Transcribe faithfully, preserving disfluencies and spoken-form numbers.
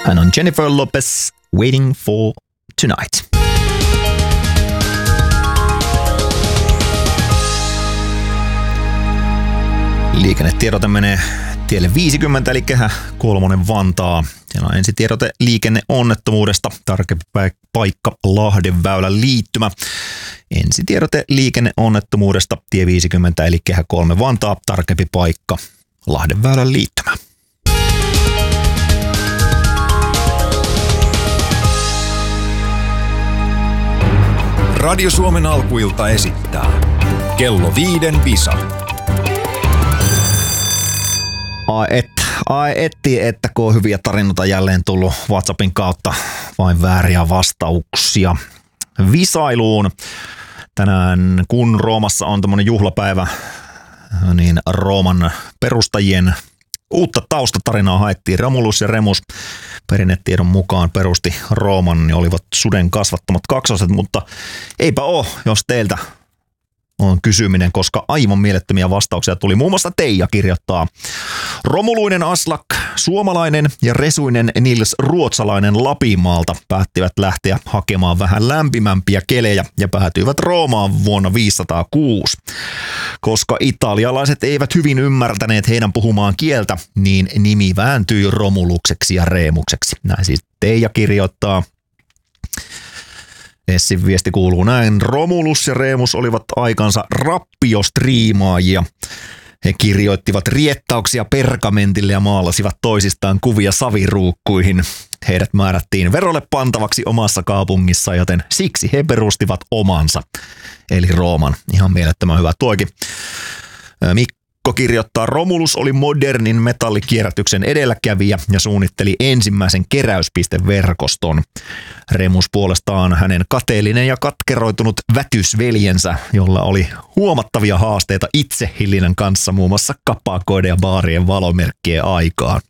Hän on Jennifer Lopez, Waiting for Tonight. Liikennetiedote menee tielle viisikymmentä, eli Kehä kolmonen Vantaa. Siellä on ensitiedote liikenneonnettomuudesta, tarkempi paikka Lahdenväylän liittymä. Ensitiedote liikenneonnettomuudesta, tie viisikymmentä, eli Kehä kolme Vantaa, tarkempi paikka Lahdenväylän liittymä. Radio Suomen alkuilta esittää Kello viiden visa. Ai et, ai etti, että kun on hyviä tarinoita jälleen tullut WhatsAppin kautta, vain vääriä vastauksia visailuun. Tänään kun Roomassa on tämmöinen juhlapäivä, niin Rooman perustajien uutta taustatarinaa haettiin. Romulus ja Remus perinnetiedon mukaan perusti Rooman, niin olivat suden kasvattamat kaksoset, mutta eipä oo, jos teiltä on kysyminen, koska aivan mielettömiä vastauksia tuli. Muun muassa Teija kirjoittaa: Romuluinen Aslak, suomalainen ja Resuinen Nils, ruotsalainen Lapinmaalta, päättivät lähteä hakemaan vähän lämpimämpiä kelejä ja päätyivät Roomaan vuonna viisisataakuusi. Koska italialaiset eivät hyvin ymmärtäneet heidän puhumaan kieltä, niin nimi vääntyi Romulukseksi ja Reemukseksi. Näin siis Teija kirjoittaa. Essin viesti kuuluu näin: Romulus ja Remus olivat aikansa rappiostriimaajia. He kirjoittivat riettauksia pergamentille ja maalasivat toisistaan kuvia saviruukkuihin. Heidät määrättiin verolle pantavaksi omassa kaupungissa, joten siksi he perustivat omansa, eli Rooman. Ihan mielettömän hyvä tuokin. Mikko kirjoittaa: Romulus oli modernin metallikierrätyksen edelläkävijä ja suunnitteli ensimmäisen keräyspisteverkoston. Remus puolestaan hänen kateellinen ja katkeroitunut vätysveljensä, jolla oli huomattavia haasteita itsehillinnän kanssa muun muassa kapakoiden ja baarien valomerkkien aikaan.